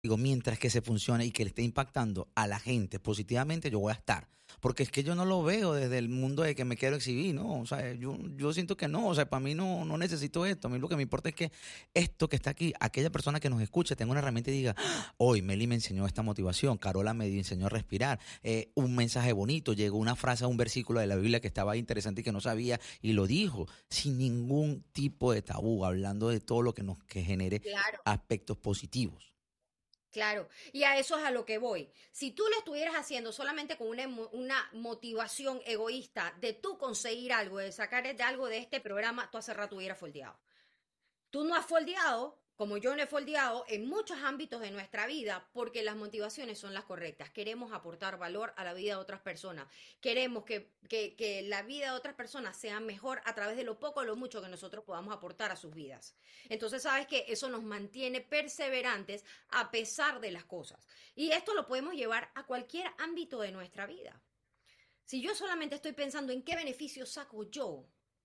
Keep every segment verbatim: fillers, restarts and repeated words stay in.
digo, mientras que se funcione y que le esté impactando a la gente positivamente, yo voy a estar. Porque es que yo no lo veo desde el mundo de que me quiero exhibir, ¿no? O sea, yo, yo siento que no, o sea, para mí no, no necesito esto. A mí lo que me importa es que esto que está aquí, aquella persona que nos escuche, tenga una herramienta y diga, "Ah, hoy Meli me enseñó esta motivación, Carola me enseñó a respirar, eh, un mensaje bonito, llegó una frase, un versículo de la Biblia que estaba interesante y que no sabía y lo dijo, sin ningún tipo de tabú, hablando de todo lo que nos que genere Claro. aspectos positivos. Claro, y a eso es a lo que voy. Si tú lo estuvieras haciendo solamente con una, emo- una motivación egoísta de tú conseguir algo, de sacar de algo de este programa, tú hace rato hubieras foldeado. Tú no has foldeado, como yo no he foldeado, en muchos ámbitos de nuestra vida, porque las motivaciones son las correctas. Queremos aportar valor a la vida de otras personas. Queremos que, que, que la vida de otras personas sea mejor a través de lo poco o lo mucho que nosotros podamos aportar a sus vidas. Entonces, sabes que eso nos mantiene perseverantes a pesar de las cosas. Y esto lo podemos llevar a cualquier ámbito de nuestra vida. Si yo solamente estoy pensando en qué beneficio saco yo,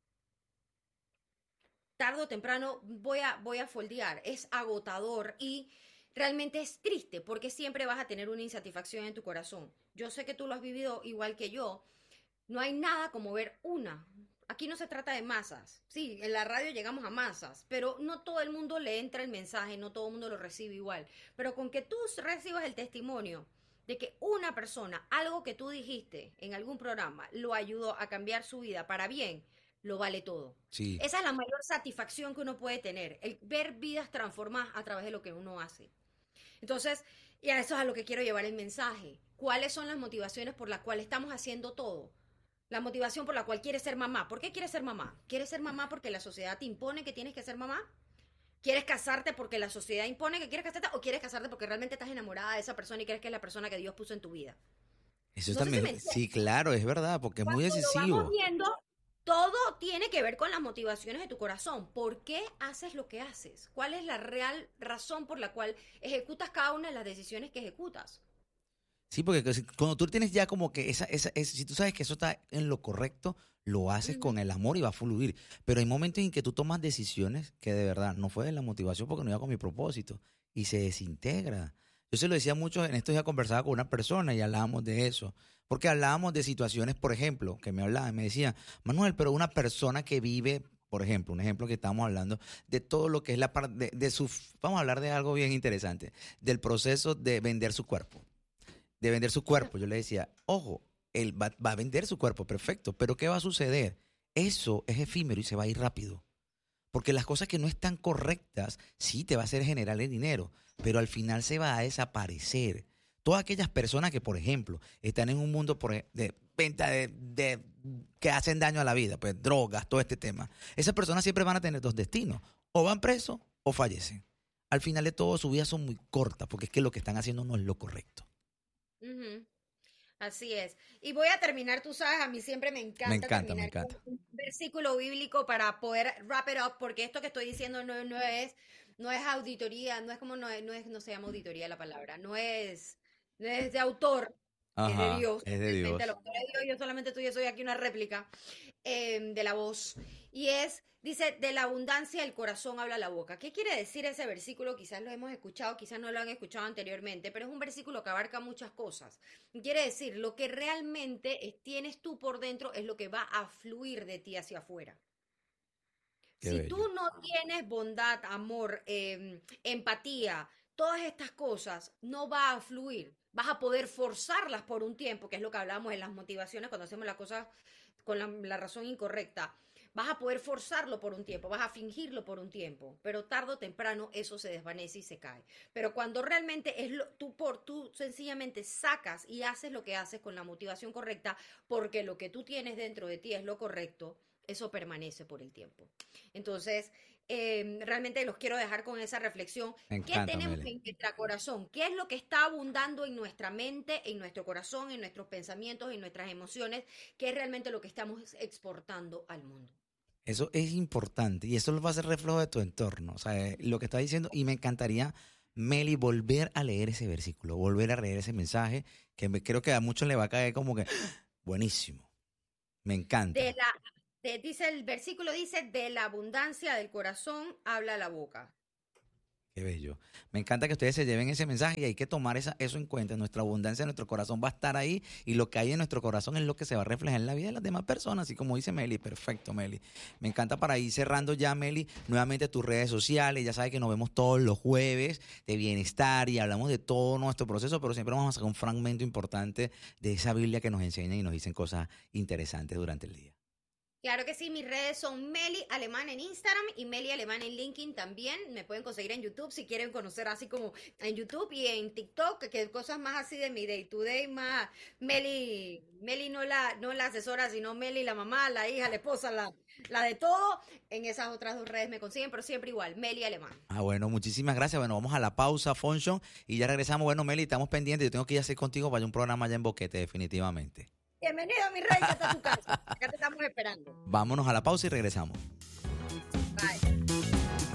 tarde o temprano voy a, voy a foldear. Es agotador y realmente es triste porque siempre vas a tener una insatisfacción en tu corazón. Yo sé que tú lo has vivido igual que yo. No hay nada como ver una. Aquí no se trata de masas. Sí, en la radio llegamos a masas, pero no todo el mundo le entra el mensaje, no todo el mundo lo recibe igual. Pero con que tú recibas el testimonio de que una persona, algo que tú dijiste en algún programa, lo ayudó a cambiar su vida para bien, lo vale todo. Sí. Esa es la mayor satisfacción que uno puede tener, el ver vidas transformadas a través de lo que uno hace. Entonces, y a eso es a lo que quiero llevar el mensaje. ¿Cuáles son las motivaciones por las cuales estamos haciendo todo? La motivación por la cual quieres ser mamá. ¿Por qué quieres ser mamá? ¿Quieres ser mamá porque la sociedad te impone que tienes que ser mamá? ¿Quieres casarte porque la sociedad impone que quieres casarte? ¿O quieres casarte porque realmente estás enamorada de esa persona y crees que es la persona que Dios puso en tu vida? Eso No sé si me también, sí, entiendes. claro, es verdad, porque es muy Cuando lo vamos decisivo. viendo, todo tiene que ver con las motivaciones de tu corazón. ¿Por qué haces lo que haces? ¿Cuál es la real razón por la cual ejecutas cada una de las decisiones que ejecutas? Sí, porque que si- cuando tú tienes ya como que esa, esa, esa- si tú sabes que eso está en lo correcto, lo haces Ujú. con el amor y va a fluir. Pero hay momentos en que tú tomas decisiones que de verdad no fue de la motivación porque no iba con mi propósito y se desintegra. Yo se lo decía mucho, en estos días conversaba con una persona y hablábamos de eso. Porque hablábamos de situaciones, por ejemplo, que me hablaban, me decían, Manuel, pero una persona que vive, por ejemplo, un ejemplo que estamos hablando, de todo lo que es la parte de, de su, vamos a hablar de algo bien interesante, del proceso de vender su cuerpo de vender su cuerpo. Yo le decía, ojo, él va, va a vender su cuerpo, perfecto, pero ¿qué va a suceder? Eso es efímero y se va a ir rápido. Porque las cosas que no están correctas, sí te va a hacer generar el dinero, pero al final se va a desaparecer. Todas aquellas personas que, por ejemplo, están en un mundo por e- de venta de, de- que hacen daño a la vida, pues drogas, todo este tema, esas personas siempre van a tener dos destinos, o van presos o fallecen. Al final de todo, su vida son muy cortas, porque es que lo que están haciendo no es lo correcto. Ujú. Así es. Y voy a terminar, tú sabes, a mí siempre me Me encanta encanta, me terminar con encanta. un versículo bíblico para poder wrap it up, porque esto que estoy diciendo no, no es, no es auditoría, no es como, no es, no es, no se llama auditoría la palabra, no es, no es de autor, es de Ajá, Dios, es de realmente el Dios. autor es Dios, yo solamente estoy, yo soy aquí una réplica eh, de la voz. Y es, dice, de la abundancia del corazón habla la boca. ¿Qué quiere decir ese versículo? Quizás lo hemos escuchado, quizás no lo han escuchado anteriormente, pero es un versículo que abarca muchas cosas. Quiere decir, lo que realmente es- tienes tú por dentro es lo que va a fluir de ti hacia afuera. Qué Si tú bello. no tienes bondad, amor, eh, empatía, todas estas cosas, no va a fluir. Vas a poder forzarlas por un tiempo, que es lo que hablamos en las motivaciones cuando hacemos las cosas con la, la razón incorrecta. Vas a poder forzarlo por un tiempo, vas a fingirlo por un tiempo, pero tarde o temprano eso se desvanece y se cae. Pero cuando realmente es lo, tú por tú sencillamente sacas y haces lo que haces con la motivación correcta, porque lo que tú tienes dentro de ti es lo correcto, eso permanece por el tiempo. Entonces, eh, realmente los quiero dejar con esa reflexión. Me ¿Qué encanta, tenemos Mele. en nuestro corazón? ¿Qué es lo que está abundando en nuestra mente, en nuestro corazón, en nuestros pensamientos, en nuestras emociones? ¿Qué es realmente lo que estamos exportando al mundo? Eso es importante y eso va a ser reflejo de tu entorno. O sea, eh, lo que está diciendo, y me encantaría, Meli, volver a leer ese versículo, volver a leer ese mensaje, que me, creo que a muchos le va a caer como que buenísimo. Me De encanta. la, de- dice el versículo dice, de la abundancia del corazón habla la boca. Qué bello. Me encanta que ustedes se lleven ese mensaje y hay que tomar esa, eso en cuenta. Nuestra abundancia en nuestro corazón va a estar ahí y lo que hay en nuestro corazón es lo que se va a reflejar en la vida de las demás personas, así como dice Meli. Perfecto, Meli. Me encanta para ir cerrando ya, Meli, nuevamente tus redes sociales. Ya sabes que nos vemos todos los jueves de bienestar y hablamos de todo nuestro proceso, pero siempre vamos a sacar un fragmento importante de esa Biblia que nos enseña y nos dicen cosas interesantes durante el día. Claro que sí, mis redes son Meli Alemán en Instagram y Meli Alemán en LinkedIn también. Me pueden conseguir en YouTube si quieren conocer así como en YouTube y en TikTok, que cosas más así de mi day to day, más Meli, Meli no la, no la asesora, sino Meli la mamá, la hija, la esposa, la, la de todo. En esas otras dos redes me consiguen, pero siempre igual, Meli Alemán. Ah, bueno, muchísimas gracias. Bueno, vamos a la pausa, Fonshon, y ya regresamos. Bueno, Meli, estamos pendientes. Yo tengo que ir a hacer contigo para un programa allá en Boquete, definitivamente. Bienvenido, mi rey, que está tu casa. Acá te estamos esperando. Vámonos a la pausa y regresamos. Bye.